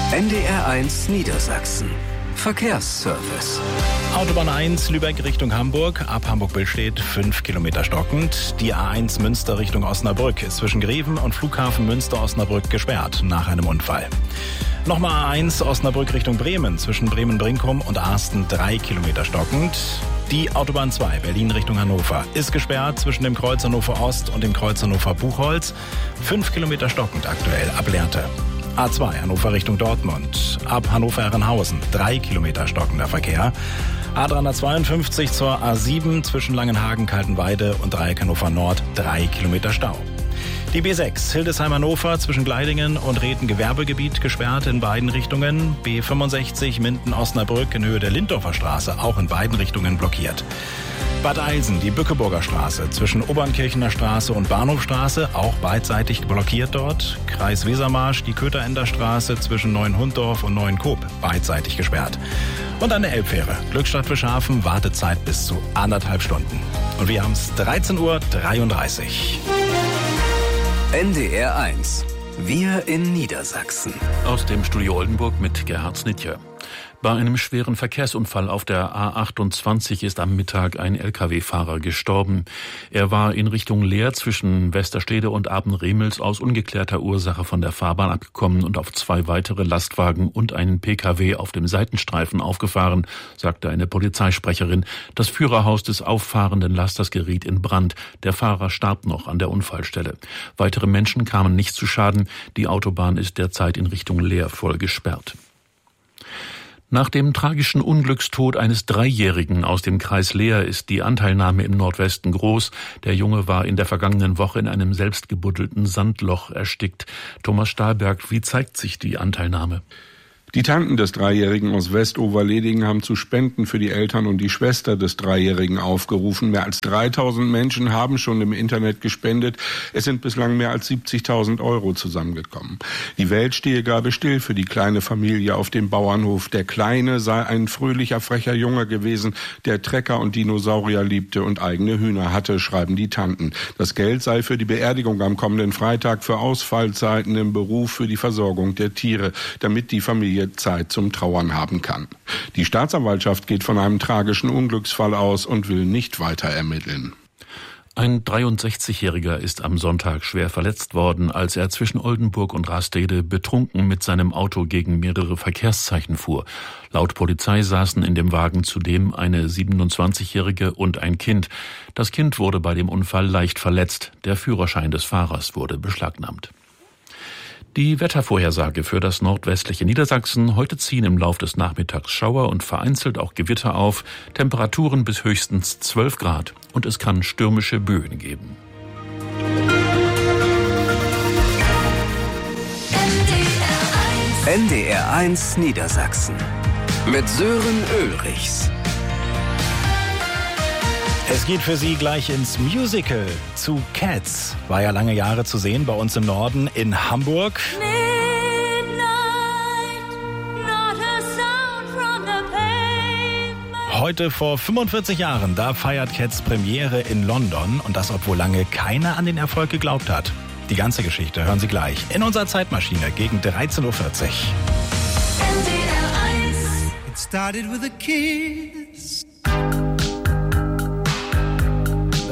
NDR1 Niedersachsen. Verkehrsservice. Autobahn 1 Lübeck Richtung Hamburg, ab Hamburg-Billstedt 5 Kilometer stockend. Die A1 Münster Richtung Osnabrück ist zwischen Greven und Flughafen Münster-Osnabrück gesperrt nach einem Unfall. Nochmal A1 Osnabrück Richtung Bremen, zwischen Bremen-Brinkum und Arsten 3 Kilometer stockend. Die Autobahn 2 Berlin Richtung Hannover ist gesperrt zwischen dem Kreuz Hannover Ost und dem Kreuz Hannover Buchholz. 5 Kilometer stockend aktuell ab Lehrte. A2 Hannover Richtung Dortmund, ab Hannover-Herrenhausen 3 Kilometer stockender Verkehr. A352 zur A7 zwischen Langenhagen-Kaltenweide und Dreieck Hannover Nord 3 Kilometer Stau. Die B6 Hildesheim-Hannover zwischen Gleidingen und Reden-Gewerbegebiet gesperrt in beiden Richtungen. B65 Minden-Osnabrück in Höhe der Linddorfer Straße auch in beiden Richtungen blockiert. Bad Eilsen, die Bückeburger Straße zwischen Obernkirchener Straße und Bahnhofstraße, auch beidseitig blockiert dort. Kreis Wesermarsch, die Köterender Straße zwischen Neuenhunddorf und Neuenkoop, beidseitig gesperrt. Und an der Elbfähre, Glückstadt-Fischhafen, Wartezeit bis zu 1,5 Stunden. Und wir haben es 13:33 Uhr. NDR1. Wir in Niedersachsen. Aus dem Studio Oldenburg mit Gerhard Snitjer. Bei einem schweren Verkehrsunfall auf der A28 ist am Mittag ein Lkw-Fahrer gestorben. Er war in Richtung Leer zwischen Westerstede und Aben-Remels aus ungeklärter Ursache von der Fahrbahn abgekommen und auf 2 weitere Lastwagen und einen Pkw auf dem Seitenstreifen aufgefahren, sagte eine Polizeisprecherin. Das Führerhaus des auffahrenden Lasters geriet in Brand. Der Fahrer starb noch an der Unfallstelle. Weitere Menschen kamen nicht zu Schaden. Die Autobahn ist derzeit in Richtung Leer voll gesperrt. Nach dem tragischen Unglückstod eines 3-Jährigen aus dem Kreis Leer ist die Anteilnahme im Nordwesten groß. Der Junge war in der vergangenen Woche in einem selbstgebuddelten Sandloch erstickt. Thomas Stahlberg, wie zeigt sich die Anteilnahme? Die Tanten des 3-Jährigen aus Westoverledingen haben zu Spenden für die Eltern und die Schwester des 3-Jährigen aufgerufen. Mehr als 3.000 Menschen haben schon im Internet gespendet. Es sind bislang mehr als 70.000 Euro zusammengekommen. Die Welt stehe gerade still für die kleine Familie auf dem Bauernhof. Der Kleine sei ein fröhlicher, frecher Junge gewesen, der Trecker und Dinosaurier liebte und eigene Hühner hatte, schreiben die Tanten. Das Geld sei für die Beerdigung am kommenden Freitag, für Ausfallzeiten im Beruf, für die Versorgung der Tiere, damit die Familie Zeit zum Trauern haben kann. Die Staatsanwaltschaft geht von einem tragischen Unglücksfall aus und will nicht weiter ermitteln. Ein 63-Jähriger ist am Sonntag schwer verletzt worden, als er zwischen Oldenburg und Rastede betrunken mit seinem Auto gegen mehrere Verkehrszeichen fuhr. Laut Polizei saßen in dem Wagen zudem eine 27-Jährige und ein Kind. Das Kind wurde bei dem Unfall leicht verletzt. Der Führerschein des Fahrers wurde beschlagnahmt. Die Wettervorhersage für das nordwestliche Niedersachsen. Heute ziehen im Lauf des Nachmittags Schauer und vereinzelt auch Gewitter auf. Temperaturen bis höchstens 12 Grad. Und es kann stürmische Böen geben. NDR1 Niedersachsen. Mit Sören Ulrichs. Es geht für Sie gleich ins Musical zu Cats. War ja lange Jahre zu sehen bei uns im Norden in Hamburg. Heute vor 45 Jahren, da feiert Cats Premiere in London. Und das, obwohl lange keiner an den Erfolg geglaubt hat. Die ganze Geschichte hören Sie gleich in unserer Zeitmaschine gegen 13:40 Uhr. It started with a kiss.